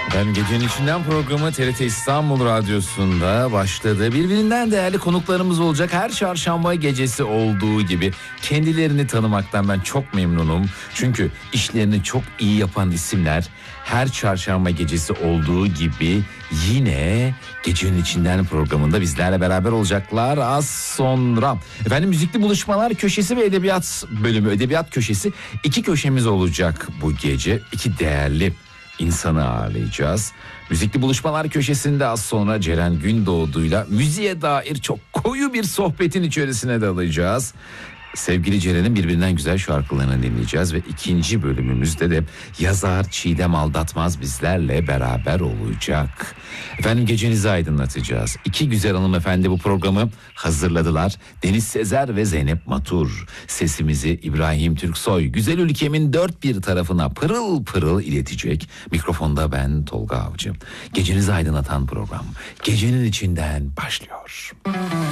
Ben Gecenin İçinden programı TRT İstanbul Radyosu'nda başladı. Birbirinden değerli konuklarımız olacak. Her çarşamba gecesi olduğu gibi kendilerini tanımaktan ben çok memnunum. Çünkü işlerini çok iyi yapan isimler her çarşamba gecesi olduğu gibi yine Gecenin İçinden programında bizlerle beraber olacaklar az sonra. Efendim müzikli buluşmalar köşesi ve edebiyat bölümü, edebiyat köşesi, iki köşemiz olacak bu gece. İki değerli insanı ağırlayacağız. Müzikli buluşmalar köşesinde az sonra Ceren Gündoğdu'yla müziğe dair çok koyu bir sohbetin içerisine dalacağız. Sevgili Ceren'in birbirinden güzel şarkılarını dinleyeceğiz ve ikinci bölümümüzde de yazar Çiğdem Aldatmaz bizlerle beraber olacak. Efendim gecenizi aydınlatacağız. İki güzel hanımefendi bu programı hazırladılar. Deniz Sezer ve Zeynep Matur. Sesimizi İbrahim Türksoy güzel ülkemin dört bir tarafına pırıl pırıl iletecek. Mikrofonda ben Tolga Avcı. Gecenizi aydınlatan program Gecenin İçinden başlıyor.